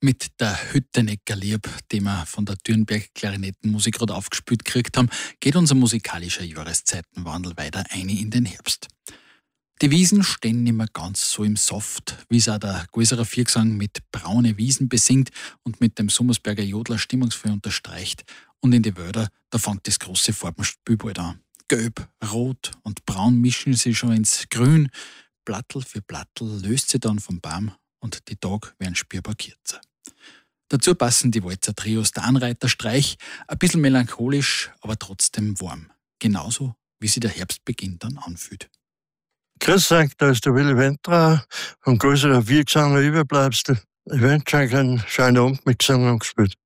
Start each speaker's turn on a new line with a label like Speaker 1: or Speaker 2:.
Speaker 1: Mit der Hüttenecker Lieb, die wir von der Dürnberg Klarinettenmusik gerade aufgespielt gekriegt haben, geht unser musikalischer Jahreszeitenwandel weiter ein in den Herbst. Die Wiesen stehen nicht mehr ganz so im Soft, wie es auch der Guiserer Viergesang mit Braune Wiesen besingt und mit dem Summersberger Jodler stimmungsvoll unterstreicht. Und in die Wälder, da fängt das große Farbenspiel bald an. Gelb, Rot und Braun mischen sich schon ins Grün. Blattel für Blattel löst sie dann vom Baum und die Tage werden spürbar kürzer. Dazu passen die Walzer-Trios der Anreiterstreich, ein bisschen melancholisch, aber trotzdem warm. Genauso, wie sich der Herbstbeginn dann anfühlt.
Speaker 2: Grüß euch, da ist der Willi Wentrauer vom Größerer Viergesang Überbleibsel. Ich wünsche euch einen schönen Abend mit Gesang und gespielt.